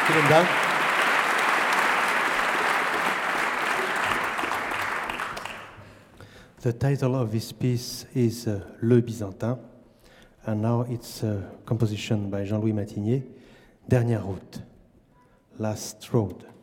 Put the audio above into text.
Vielen Dank. The title of this piece is Le Byzantin, and now it's a composition by Jean-Louis Matigné, Dernière route, Last Road.